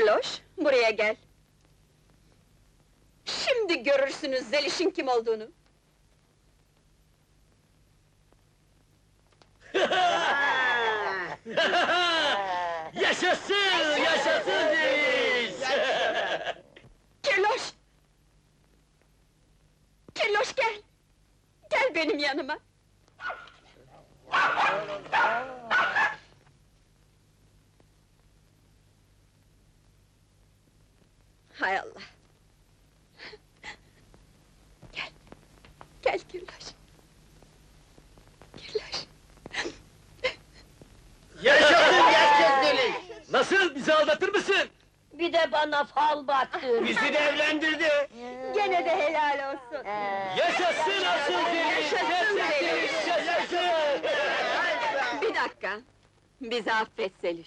Keloş, buraya gel. Şimdi görürsünüz Zeliş'in kim olduğunu. Yaşasın, yaşasın Zeliş! Keloş! Keloş gel! Gel benim yanıma! Hay Allah! Gel! Gel Keloş! Keloş! Yaşasın gerçek Zeliş! Nasıl, bizi aldatır mısın? Bir de bana fal baktı. Bizi de evlendirdi! Gene de helal olsun! Yaşasın asıl Zeliş! Yaşasın Gerçek Zeliş! Zeliş, yaşasın! Bir dakika! Bizi affet Zeliş!